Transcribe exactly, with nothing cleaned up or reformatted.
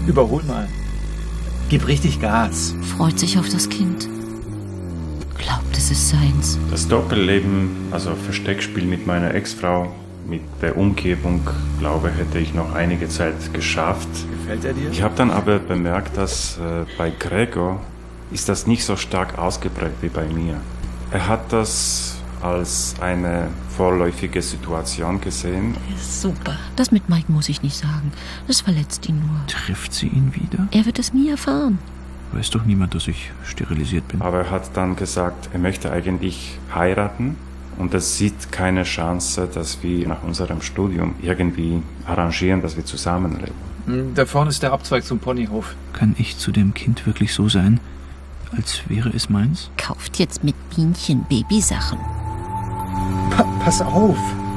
Überhol mal. Gib richtig Gas. Freut sich auf das Kind. Glaubt, es ist seins. Das Doppelleben, also Versteckspiel mit meiner Ex-Frau, mit der Umgebung, glaube hätte ich noch einige Zeit geschafft. Gefällt er dir? Ich habe dann aber bemerkt, dass äh, bei Gregor ist das nicht so stark ausgeprägt wie bei mir. Er hat das als eine vorläufige Situation gesehen. Super. Das mit Mike muss ich nicht sagen. Das verletzt ihn nur. Trifft sie ihn wieder? Er wird es nie erfahren. Weiß doch niemand, dass ich sterilisiert bin. Aber er hat dann gesagt, er möchte eigentlich heiraten und es sieht keine Chance, dass wir nach unserem Studium irgendwie arrangieren, dass wir zusammenleben. Da vorne ist der Abzweig zum Ponyhof. Kann ich zu dem Kind wirklich so sein, als wäre es meins? Kauft jetzt mit Bienchen Babysachen. Pa- pass auf!